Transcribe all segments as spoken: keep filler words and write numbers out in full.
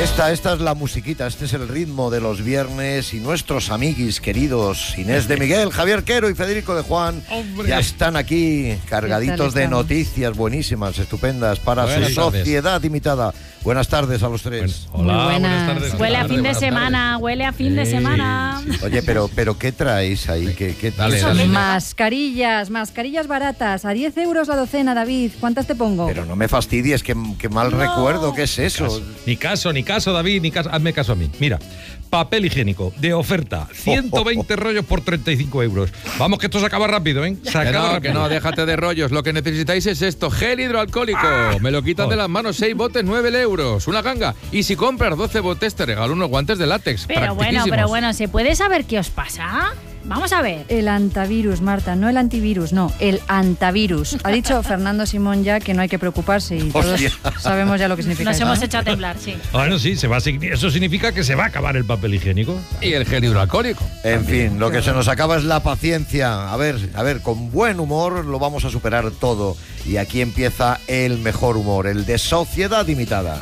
Esta, esta es la musiquita, este es el ritmo de los viernes y nuestros amiguis queridos Inés de Miguel, Javier Quero y Federico de Juan ¡Hombre! Ya están aquí cargaditos de noticias buenísimas, estupendas para buenas su tardes. Sociedad imitada. Buenas tardes a los tres. Bueno, hola, buenas. buenas tardes. Huele a fin de semana, tardes. huele a fin de semana. Sí, sí, sí. Oye, pero, pero ¿qué traéis ahí? ¿Qué, qué dale, eso, dale. Mascarillas, mascarillas baratas, a diez euros la docena, David. ¿Cuántas te pongo? Pero no me fastidies, que, que mal no. recuerdo, ¿qué es eso? Caso. Ni caso, ni caso, David, ni caso. Hazme caso a mí. Mira, papel higiénico de oferta, ciento veinte oh, oh, oh. rollos por treinta y cinco euros. Vamos, que esto se acaba rápido, ¿eh? Se que acaba no, rápido. que no, déjate de rollos. Lo que necesitáis es esto, gel hidroalcohólico. ¡Ah! Me lo quitan oh. de las manos, seis botes, nueve euros. Una ganga. Y si compras doce botes, te regalo unos guantes de látex. Pero bueno, pero bueno, ¿se puede saber qué os pasa? Vamos a ver. El antivirus, Marta, no el antivirus, no, el antivirus. Ha dicho Fernando Simón ya que no hay que preocuparse y todos Hostia. sabemos ya lo que significa. Nos eso, hemos ¿no? hecho a temblar, sí. Bueno, sí, se va a, eso significa que se va a acabar el papel higiénico. Y el gel hidroalcohólico. En También. fin, lo que se nos acaba es la paciencia. A ver, a ver, con buen humor lo vamos a superar todo. Y aquí empieza el mejor humor, el de Sociedad Imitada.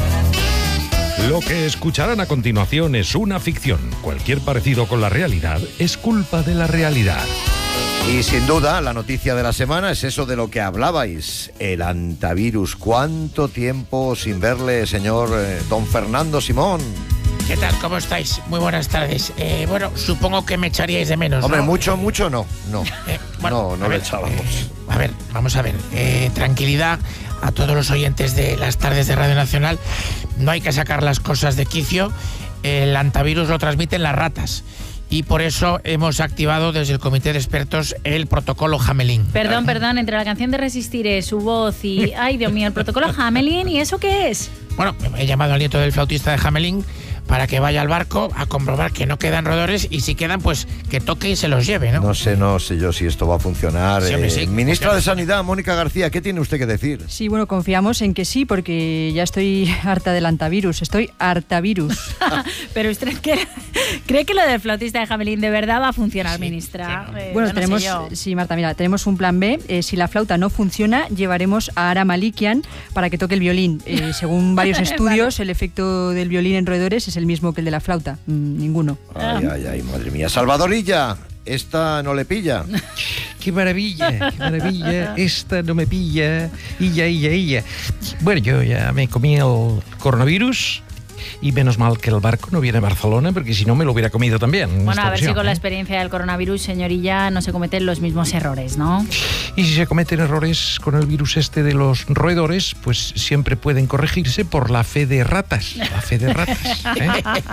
Lo que escucharán a continuación es una ficción. Cualquier parecido con la realidad es culpa de la realidad. Y sin duda, la noticia de la semana es eso de lo que hablabais, el antivirus. ¿Cuánto tiempo sin verle, señor eh, don Fernando Simón? ¿Qué tal? ¿Cómo estáis? Muy buenas tardes. Eh, bueno, supongo que me echaríais de menos, Hombre, ¿no? mucho, mucho no, no. Eh, bueno, no, no ver, le echábamos. Eh, a ver, vamos a ver. Eh, tranquilidad a todos los oyentes de las tardes de Radio Nacional. No hay que sacar las cosas de quicio. El antivirus lo transmiten las ratas. Y por eso hemos activado desde el Comité de Expertos el protocolo Hamelin. Perdón, perdón, entre la canción de Resistiré, su voz y... ¡Ay, Dios mío! El protocolo Hamelin, ¿y eso qué es? Bueno, he llamado al nieto del flautista de Hamelin para que vaya al barco a comprobar que no quedan roedores y si quedan, pues que toque y se los lleve, ¿no? No sé, no sé yo si esto va a funcionar. Sí, hombre, eh, sí. Ministra de Sanidad, Mónica García, ¿qué tiene usted que decir? Sí, bueno, confiamos en que sí, porque ya estoy harta del antivirus, estoy hartavirus. Pero usted cree, cree que lo del flautista de Hamelin de verdad va a funcionar, sí, ministra. Sí. Eh, bueno, no tenemos, sí, Marta, mira, tenemos un plan B. Eh, si la flauta no funciona, llevaremos a Ara Malikian para que toque el violín. Eh, según varios estudios, vale. El efecto del violín en roedores es el mismo que el de la flauta. Mm, ninguno. Ay, ay, ay, madre mía. Salvadorilla, esta no le pilla. ¡Qué maravilla! ¡Qué maravilla! Esta no me pilla. Illa, illa, illa. Bueno, yo ya me comí el coronavirus. Y menos mal que el barco no viene a Barcelona, porque si no me lo hubiera comido también. Bueno, a ver opción, si con ¿eh? la experiencia del coronavirus, señorilla, no se cometen los mismos errores, ¿no? Y si se cometen errores con el virus este de los roedores, pues siempre pueden corregirse por la fe de ratas. La fe de ratas. ¿eh?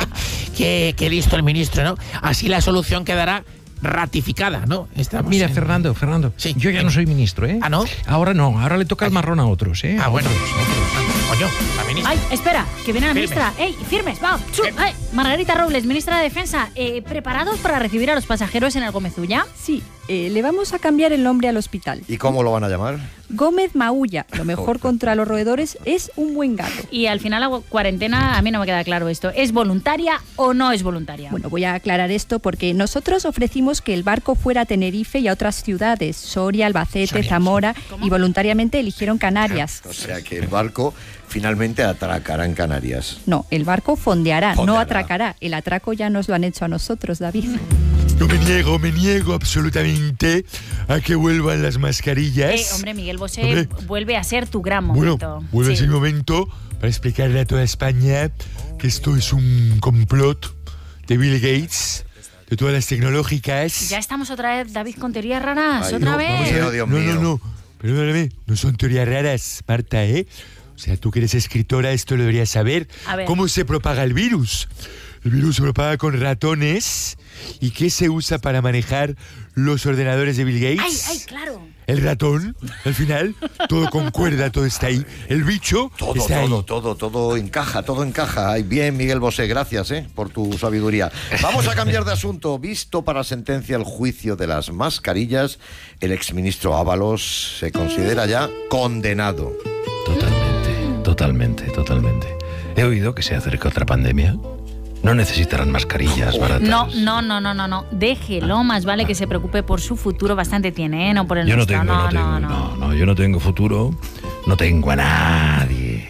qué, qué listo el ministro, ¿no? Así la solución quedará ratificada, ¿no? Estamos Mira, en... Fernando, Fernando, sí, yo ya en... no soy ministro, ¿eh? ¿Ah, no? Ahora no, ahora le toca el marrón a otros, ¿eh? Ah, bueno. Otros, otros. Coño, la ministra. Ay, espera, que viene la firmes. ministra. ¡Ey, firmes, va! Ay, Margarita Robles, ministra de Defensa, eh, ¿preparados para recibir a los pasajeros en el Gómez-Ulla? Sí, eh, le vamos a cambiar el nombre al hospital. ¿Y cómo lo van a llamar? Gómez Maulla. Lo mejor contra los roedores es un buen gato. Y al final la cuarentena, a mí no me queda claro esto. ¿Es voluntaria o no es voluntaria? Bueno, voy a aclarar esto porque nosotros ofrecimos que el barco fuera a Tenerife y a otras ciudades, Soria, Albacete, Soria, Zamora, ¿cómo? Y voluntariamente eligieron Canarias. O sea que el barco finalmente atracará en Canarias. No, el barco fondeará, fondeará. no atracará. El atraco ya nos lo han hecho a nosotros, David. Yo me niego, me niego absolutamente a que vuelvan las mascarillas. Eh, hombre, Miguel Bosé, hombre. vuelve a ser tu gran momento. Bueno, vuelve sí. a ser momento para explicarle a toda España que esto es un complot de Bill Gates, de todas las tecnológicas. Ya estamos otra vez, David, con teorías raras. Ay, ¿Otra no, vez? Vamos a ver. Dios no, mío. no, no, perdóname, no son teorías raras, Marta, ¿eh? O sea, tú que eres escritora, esto lo deberías saber. A ver. ¿Cómo se propaga el virus? El virus se propaga con ratones. ¿Y qué se usa para manejar los ordenadores de Bill Gates? ¡Ay, ay, claro! El ratón, al final, todo concuerda, todo está ahí. El bicho todo, está todo, ahí. todo, todo encaja, todo encaja. Ay, bien, Miguel Bosé, gracias eh, por tu sabiduría. Vamos a cambiar de asunto. Visto para sentencia el juicio de las mascarillas, el exministro Ábalos se considera ya condenado. Totalmente, totalmente, totalmente. He oído que se acerca otra pandemia. No necesitarán mascarillas baratas. No, no, no, no, no, no. Déjelo, más vale que se preocupe por su futuro, bastante tiene, ¿eh? No por el yo no nuestro. tengo, no, no tengo, no, no, no, yo no tengo futuro, no tengo a nadie.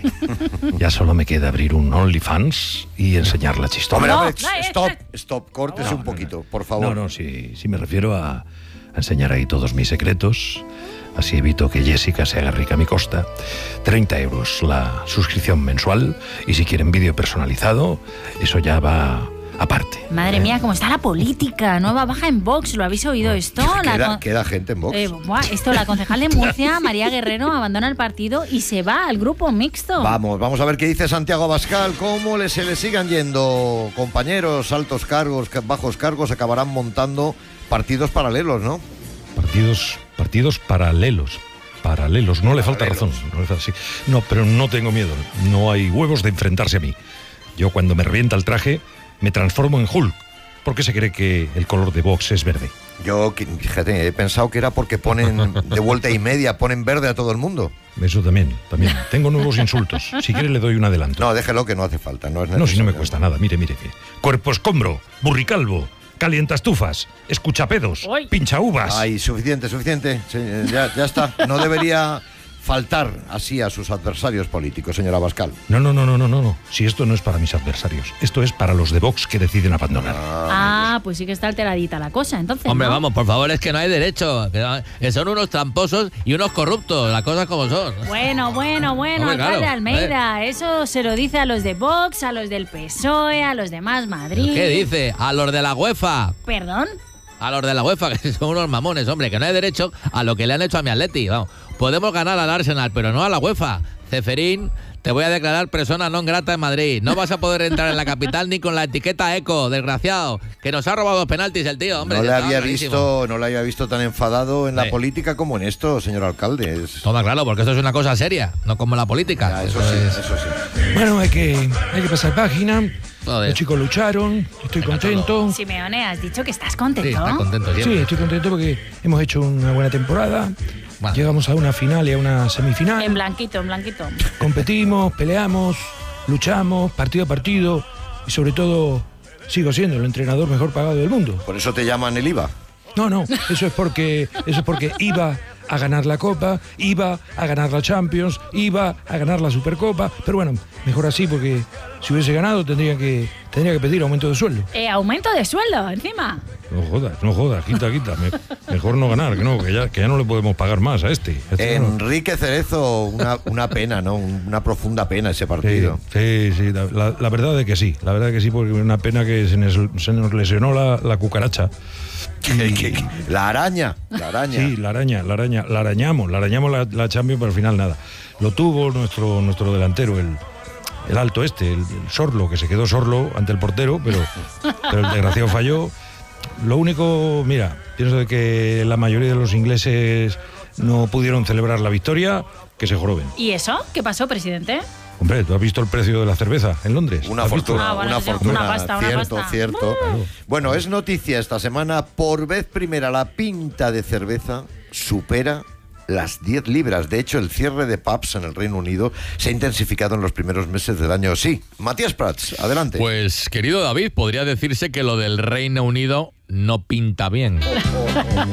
Ya solo me queda abrir un OnlyFans y enseñar la chistona. Hombre, No, hombre, no, stop, eh, stop, córtese No, un no, poquito, por favor. No, no, sí, sí me refiero a, a enseñar ahí todos mis secretos. Así evito que Jessica se haga rica a mi costa. treinta euros la suscripción mensual. Y si quieren vídeo personalizado, eso ya va aparte. Madre mía, cómo está la política. Nueva baja en Vox. ¿Lo habéis oído esto? La Queda, con- queda gente en Vox. Eh, buah, esto, la concejal de Murcia, María Guerrero, abandona el partido y se va al grupo mixto. Vamos, vamos a ver qué dice Santiago Abascal, cómo le, se le sigan yendo compañeros, altos cargos, ca- bajos cargos, acabarán montando partidos paralelos, ¿no? Partidos, partidos paralelos. Paralelos, no le falta razón. No, le falta- sí. No, pero no tengo miedo. No hay huevos de enfrentarse a mí. Yo cuando me revienta el traje, me transformo en Hulk. ¿Por qué se cree que el color de Vox es verde? Yo, que- fíjate, he pensado que era porque ponen de vuelta y media, ponen verde a todo el mundo. Eso también, también. Tengo nuevos insultos. Si quiere le doy un adelanto. No, déjelo que no hace falta, no es No, si no me necesario. cuesta nada. Mire, mire. mire. Cuerpo escombro, burricalvo, calientastufas, escuchapedos, Uy. pincha uvas. Ay, suficiente, suficiente. Sí, ya, ya está. No debería faltar así a sus adversarios políticos, señor Abascal. No, no, no, no, no, no, no. Si esto no es para mis adversarios, esto es para los de Vox que deciden abandonar. Ah, pues sí que está alteradita la cosa, entonces. Hombre, ¿no? vamos, por favor, es que no hay derecho. Que, que son unos tramposos y unos corruptos, las cosas como son. Bueno, bueno, bueno, Hombre, alcalde claro, Almeida, eso se lo dice a los de Vox, a los del P S O E, a los de Más Madrid. ¿Qué dice? A los de la UEFA. ¿Perdón? A los de la UEFA, que son unos mamones, hombre, que no hay derecho a lo que le han hecho a mi Atleti. Vamos, podemos ganar al Arsenal, pero no a la UEFA. Ceferín, te voy a declarar persona non grata en Madrid. No vas a poder entrar en la capital ni con la etiqueta eco, desgraciado, que nos ha robado penaltis el tío, hombre. No le Estaba había clarísimo. visto, no le había visto tan enfadado en la Sí. política como en esto, señor alcalde. Es- Toma, claro, porque esto es una cosa seria, no como la política. Ya, eso Esto sí, es- eso sí. Bueno, hay que, hay que pasar página. Joder. Los chicos lucharon, estoy Venga, contento. Simeone, has dicho que estás Sí, contento. está contento Sí, siempre. estoy contento porque hemos hecho una buena temporada. Bueno. Llegamos a una final y a una semifinal. En blanquito, en blanquito. Competimos, peleamos, luchamos, partido a partido. Y sobre todo, sigo siendo el entrenador mejor pagado del mundo. Por eso te llaman el I V A. No, no, eso es porque, eso es porque iba a ganar la Copa, iba a ganar la Champions, iba a ganar la Supercopa. Pero bueno, mejor así porque si hubiese ganado tendría que, tendría que pedir aumento de sueldo. Eh, aumento de sueldo, encima. No jodas, no jodas, quita, quita. Me- mejor no ganar, que no, que ya, que ya no le podemos pagar más a este. Este no. Enrique Cerezo, una, una pena, ¿no? Una profunda pena ese Sí, partido. sí, sí, la, la- la verdad es que sí, la verdad es que sí, porque una pena que se nos, se nos lesionó la, la cucaracha. Que- que- que- La araña, la araña. Sí, la araña, la araña, la arañamos, la arañamos la, la Champions, pero al final nada. Lo tuvo nuestro, nuestro delantero, el, el alto este, el, el Sorlo, que se quedó sorlo ante el portero, pero, pero el desgraciado falló. Lo único, mira, pienso de que la mayoría de los ingleses no pudieron celebrar la victoria, que se joroben. ¿Y eso? ¿Qué pasó, presidente? Hombre, ¿tú has visto el precio de la cerveza en Londres? Una ¿Has visto? fortuna, Ah, bueno, una sí, sí, fortuna, una pasta, una cierto, pasta. cierto. Bueno, es noticia esta semana, por vez primera la pinta de cerveza supera las diez libras. De hecho, el cierre de pubs en el Reino Unido se ha intensificado en los primeros meses del año. Sí, Matías Prats, adelante. Pues, querido David, podría decirse que lo del Reino Unido no pinta bien. Es que no,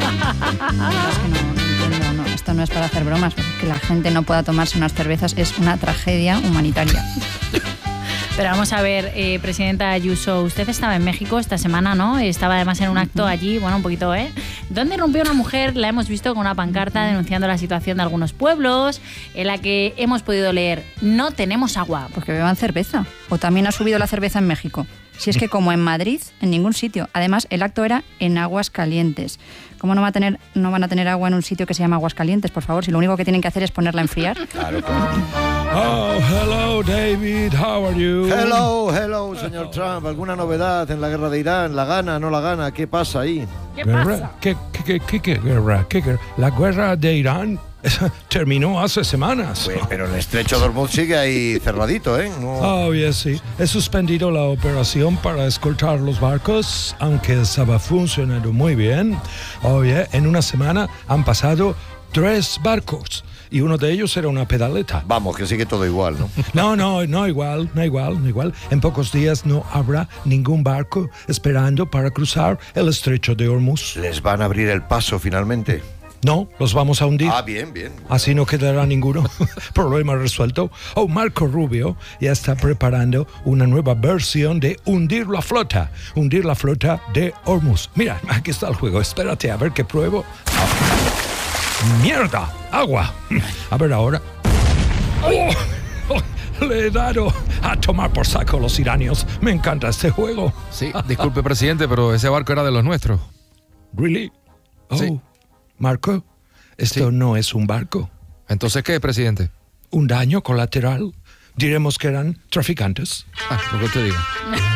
no entiendo, no. Esto no es para hacer bromas, porque que la gente no pueda tomarse unas cervezas es una tragedia humanitaria. Pero vamos a ver, eh, presidenta Ayuso, usted estaba en México esta semana, ¿no? Estaba además en un acto allí, bueno, un poquito, ¿eh? Donde irrumpió una mujer, la hemos visto con una pancarta denunciando la situación de algunos pueblos, en la que hemos podido leer, no tenemos agua. Porque beban cerveza. O también ha subido la cerveza en México. Si es que como en Madrid, en ningún sitio. Además, el acto era en Aguascalientes. ¿Cómo no, va a tener, no van a tener agua en un sitio que se llama Aguascalientes, por favor? Si lo único que tienen que hacer es ponerla a enfriar. Claro, claro. Oh, hello, David, how are you? Hello, hello, señor Trump. ¿Alguna novedad en la guerra de Irán? ¿La gana, no la gana? ¿Qué pasa ahí? ¿Qué Guerra- pasa? ¿Qué, qué, qué, qué, qué guerra? ¿Qué guerra? La guerra de Irán terminó hace semanas. Pues, pero el estrecho de Hormuz sigue ahí cerradito, ¿eh? No- Oh, yes, sí. He suspendido la operación para escoltar los barcos, aunque estaba funcionando muy bien. Oye, en una semana han pasado tres barcos y uno de ellos era una pedaleta. Vamos, que sigue todo igual, ¿no? No, no, no igual, no igual, no igual. En pocos días no habrá ningún barco esperando para cruzar el estrecho de Hormuz. ¿Les van a abrir el paso finalmente? No, los vamos a hundir. Ah, bien, bien. Así no quedará ninguno. Problema resuelto. Oh, Marco Rubio ya está preparando una nueva versión de hundir la flota. Hundir la flota de Hormuz. Mira, aquí está el juego. Espérate a ver qué pruebo. Oh. ¡Mierda! ¡Agua! A ver ahora. Oh, oh, le he dado a tomar por saco los iranios. Me encanta este juego. Sí, disculpe, presidente, pero ese barco era de los nuestros. ¿Really? Oh. Sí. Marco, esto Sí. no es un barco. ¿Entonces qué, presidente? Un daño colateral. Diremos que eran traficantes. Ah, lo que usted diga.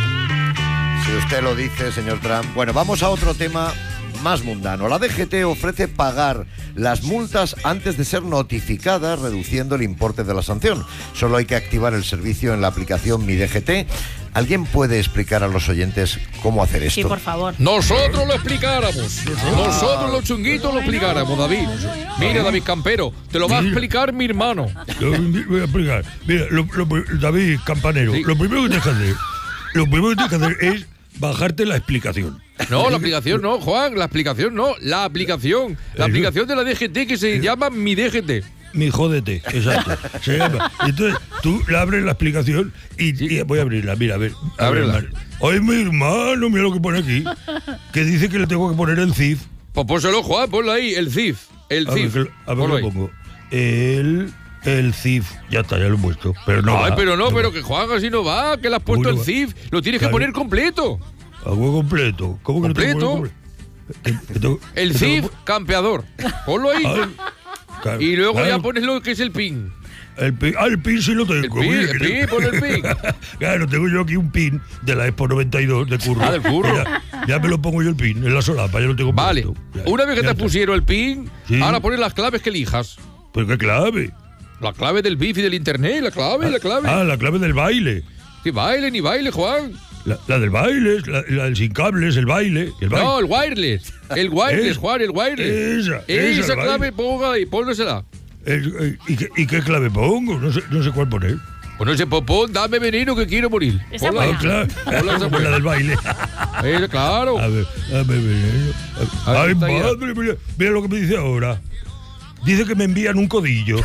Si usted lo dice, señor Trump. Bueno, vamos a otro tema más mundano. La D G T ofrece pagar las multas antes de ser notificadas, reduciendo el importe de la sanción. Solo hay que activar el servicio en la aplicación Mi D G T. ¿Alguien puede explicar a los oyentes cómo hacer esto? Sí, por favor. Nosotros lo explicáramos. Nosotros los chunguitos lo explicáramos, David. Mira, David Campero, te lo va a explicar mi hermano. Yo voy a explicar. Mira, lo, lo, David Campanero, Sí. lo primero que tienes que hacer, lo primero que tienes que hacer es bajarte la explicación. No, la aplicación no, Juan, la explicación no, la aplicación. La aplicación de la D G T que se llama Mi D G T. Mi jódete, exacto. Se llama. Entonces, tú le abres la explicación y, y voy a abrirla. Mira, a ver. a ver, Ábrela. hermano. Ay, mi hermano, mira lo que pone aquí. Que dice que le tengo que poner el C I F. Pues pónselo, Juan, ponlo ahí, el C I F. El A C I ver, F. que- a ver, Ponlo lo ahí. pongo. El, el C I F. Ya está, ya lo he puesto. Pero no. Ay, va, pero no, va. pero que Juan así no va, que le has puesto Uy, no el va. C I F. Lo tienes que Claro. poner completo. Hago completo. ¿Cómo que no tengo que ¿Completo? poner completo? Que- que tengo- El que C I tengo F campeador. Ponlo ahí. que- Ay, claro, Y luego claro. ya pones lo que es el PIN. El pin, ah, el pin sí lo tengo. El pin, mira, el que- pin, pon el pin. Claro, tengo yo aquí un pin de la Expo noventa y dos de Curro. Ah, del Curro. Ya, ya me lo pongo yo el pin en la solapa, ya lo tengo Vale. puesto. Ya, Una vez que ya te está. pusieron el PIN, Sí. ahora pones las claves que elijas. ¿Pero qué clave? La clave del B I F y del internet, la clave, la clave. Ah, la clave del baile. Ni baile, ni baile, Juan. La, la del baile, la, la del sin cables, el baile. El baile. No, el wireless. El wireless, Esa. Juan, el wireless. Esa, Esa esa, el clave, baile. ponga ahí, pónsela. El- el- ¿y, qué, ¿Y qué clave pongo? No sé, no sé cuál poner. Pues no sé, popón, dame veneno que quiero morir. Esa Ponla ahí. Ah, claro. Hola, esa Pues la del baile. Eh, claro. A ver, a ver, veneno. A ver, Ay, está ya. madre mía, mira lo que me dice ahora. Dice que me envían un codillo.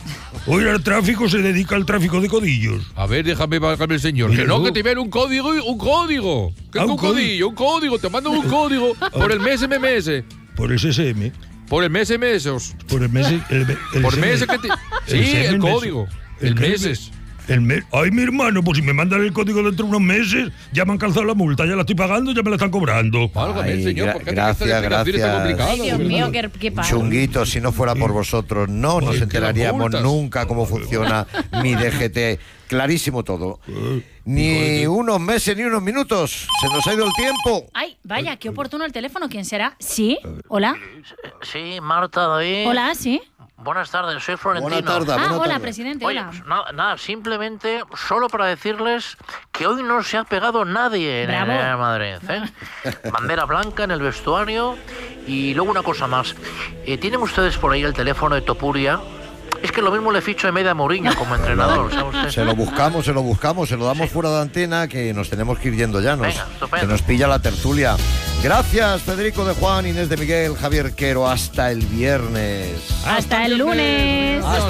Hoy el tráfico se dedica al tráfico de codillos. A ver, déjame bajarme el señor. Mira, Que no, no. que te vean un código, y- un código. Que Ah, es un un codillo, un código. Te mandan un código por el mes M M S. Por ese S M, Por el mes M M S. por el mes. El, el Por S M. meses que te. Sí, S M, el mes. código. El qué? meses. El mes. Ay, mi hermano, pues si me mandan el código dentro de unos meses, ya me han calzado la multa, ya la estoy pagando, ya me la están cobrando. Válgame, Ay, señor, gra- ¿por qué hace estas gracias, explicaciones tan gracias. complicadas, Ay, de Dios verdad? mío, qué, qué pasa. Chunguitos, si no fuera por vosotros, no nos Ay, qué enteraríamos multas. nunca cómo funciona Mi D G T. Clarísimo todo. Ni unos meses ni unos minutos. Se nos ha ido el tiempo. Ay, vaya, qué oportuno el teléfono. ¿Quién será? ¿Sí? ¿Hola? Sí, Marta, David. ¿Hola? ¿Sí? Buenas tardes, soy Florentino. Buena tarde, Ah, buena hola, tarde. presidente, Oye, hola. pues nada, nada, simplemente solo para decirles que hoy no se ha pegado nadie en el Bravo. Real Madrid. ¿eh? Bandera blanca en el vestuario y luego una cosa más. Eh, ¿Tienen ustedes por ahí el teléfono de Topuria? Es que lo mismo le ficho de media a Mourinho como entrenador, ¿sabe usted? Se lo buscamos, se lo buscamos, se lo damos fuera de antena, que nos tenemos que ir yendo ya. Nos, Venga, estupendo. se nos pilla la tertulia. Gracias, Federico de Juan, Inés de Miguel, Javier Quero. Hasta el viernes. Hasta el lunes. Hasta